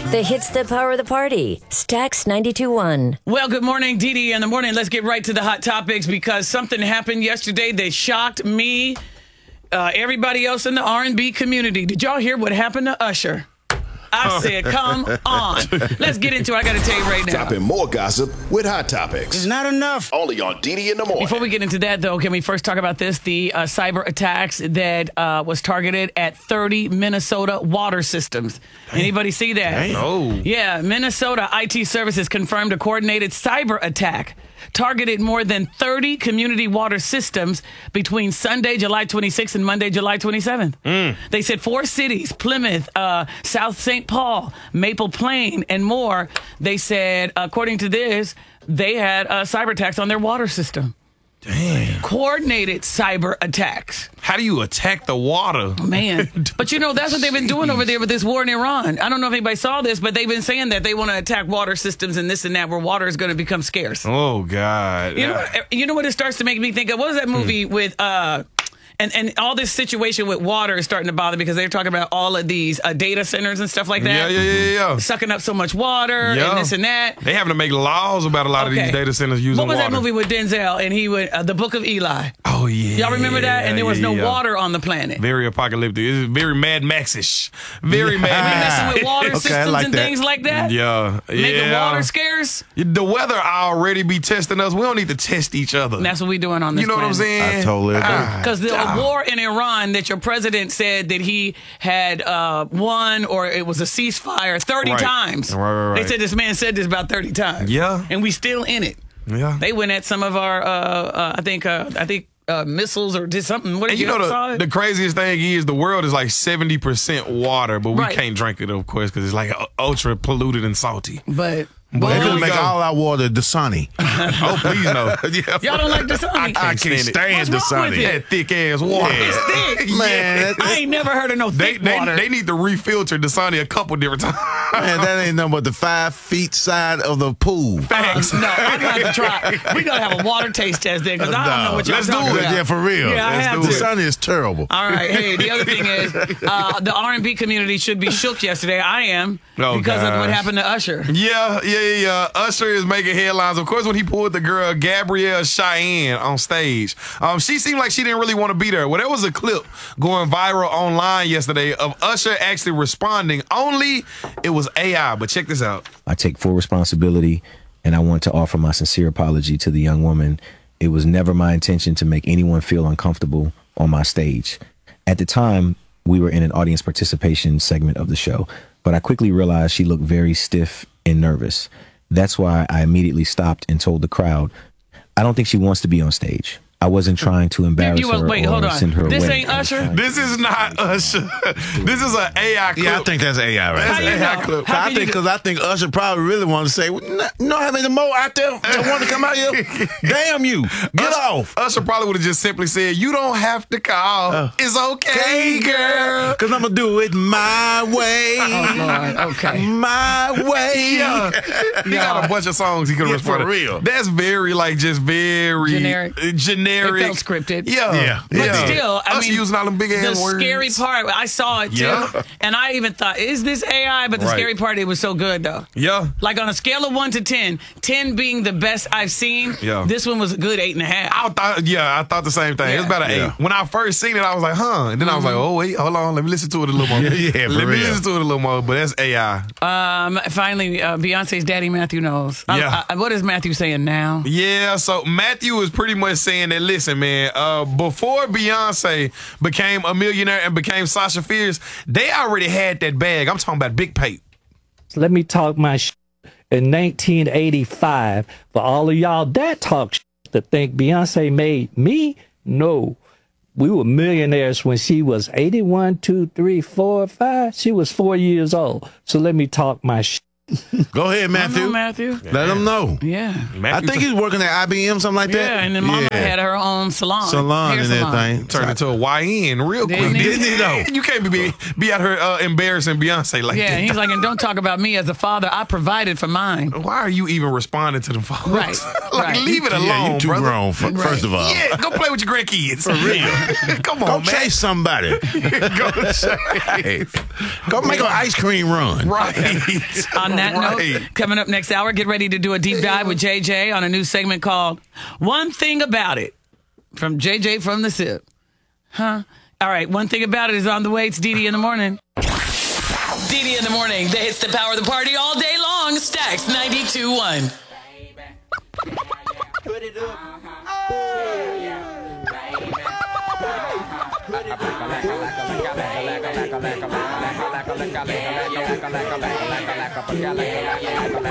The hits that power the party. Stax 92.1. Well, good morning, Dee Dee in the morning. Let's get right to the hot topics because something happened yesterday that shocked me, everybody else in the R&B community. Did y'all hear what happened to Usher? I said, come on. Let's get into it. I got to tell you right now. Dropping more gossip with Hot Topics. It's not enough. Only on DD in the morning. Before we get into that, though, can we first talk about this? The cyber attacks that was targeted at 30 Minnesota water systems. Dang. Anybody see that? Oh. Yeah, Minnesota IT Services confirmed a coordinated cyber attack targeted more than 30 community water systems between Sunday, July 26th and Monday, July 27th. They said 4 cities, Plymouth, South St. Paul, Maple Plain, and more. They said, according to this, they had cyber attacks on their water system. Damn. Coordinated cyber attacks. How do you attack the water? Man. But you know, that's what they've been doing over there with this war in Iran. I don't know if anybody saw this, but they've been saying that they want to attack water systems and this and that, where water is going to become scarce. Oh, God. You know what it starts to make me think of? What was that movie with... And all this situation with water is starting to bother because they're talking about all of these data centers and stuff like that. Yeah. Sucking up so much water and this and that. They having to make laws about a lot of these data centers using water. What was that movie with Denzel and he would The Book of Eli? Oh, yeah. Y'all remember that? And there was no water on the planet. Very apocalyptic. It's very Mad Max-ish. Very Mad Max. Messing with water systems and things like that? Yeah. Making water scarce? The weather already be testing us. We don't need to test each other. And that's what we doing on this planet. You know what I'm saying? I totally agree. Because the war in Iran that your president said that he had won, or it was a ceasefire 30 times. Right. They said this man said this about 30 times. Yeah. And we still in it. Yeah. They went at some of our, I think missiles or did something. What did you know the craziest thing is the world is like 70% water, but we can't drink it, of course, because it's like ultra polluted and salty. But they gonna make all our water Dasani. Oh, please no. Y'all don't like Dasani? I can't stand Dasani. That thick ass water. It's thick. Man, I ain't never heard of no thick water. They need to refilter Dasani a couple different times. Man, that ain't nothing but the 5 feet side of the pool. Facts. No, I'm going to have to try. We got to have a water taste test there because I don't know what y'all talking about. Yeah, for real. Yeah, I have to. Dasani is terrible. All right. Hey, the other thing is the R&B community should be shook yesterday. I am because of what happened to Usher. Yeah. Usher is making headlines. Of course, when he pulled the girl Gabrielle Cheyenne on stage, she seemed like she didn't really want to be there. Well, there was a clip going viral online yesterday of Usher actually responding. Only it was AI, but check this out. I take full responsibility, and I want to offer my sincere apology to the young woman. It was never my intention to make anyone feel uncomfortable on my stage. At the time, we were in an audience participation segment of the show, but I quickly realized she looked very stiff and nervous. That's why I immediately stopped and told the crowd, I don't think she wants to be on stage. I wasn't trying to embarrass her or send her away. This ain't Usher? This is not Usher. This is an AI clip. Yeah, I think that's AI, right? How you know? AI clip. I think Usher probably really wanted to say, you know how many more out there that want to come out here? Damn you. Get off. Usher probably would have just simply said, you don't have to call. It's okay, girl. Because I'm going to do it my way. Oh, Lord. Okay. My way. Yeah. He got a bunch of songs he could have responded. For real. That's very, very generic. It felt scripted. Yeah. But still, I mean, using all them big ass words. The scary part, I saw it too, and I even thought, is this AI? But the scary part, it was so good though. Yeah. Like on a scale of 1 to 10, 10 being the best I've seen, this one was a good 8.5. I thought the same thing. It was about an 8. When I first seen it, I was like, huh. And then I was like, oh, wait, hold on. Let me listen to it a little more. Let me listen to it a little more. But that's AI. Finally, Beyonce's daddy, Matthew, knows. What is Matthew saying now? Yeah, so Matthew is pretty much saying that, listen, man, before Beyonce became a millionaire and became Sasha Fierce, they already had that bag. I'm talking about Big Pape. Let me talk my shit. In 1985, for all of y'all that talk shit to think Beyonce made me, no. We were millionaires when she was 81, 2, 3, 4, 5. She was 4 years old. So let me talk my shit. Go ahead, I Matthew. know Matthew. Let him know. Yeah. I think he's working at IBM, something like that. Yeah, and then Mama had her own salon. Salon Hair and everything. Turned into a YN real quick. Didn't he though? You can't be out here embarrassing Beyonce like Yeah, that. he's like, and don't talk about me as a father. I provided for mine. Why are you even responding to them folks? Right, Like, right. leave it alone, Yeah, you too brother. grown, first of all. Yeah, go play with your grandkids. For real. Come on, Go man. chase somebody. Go chase. Go make an ice cream run. Right. On that Right. note, coming up next hour, get ready to do a deep dive with JJ on a new segment called One Thing About It from JJ from the SIP. Huh? All right, One Thing About It is on the way. It's DD in the morning. DD in the morning. The hits that power the party all day long. Stacks 92.1. Put it up.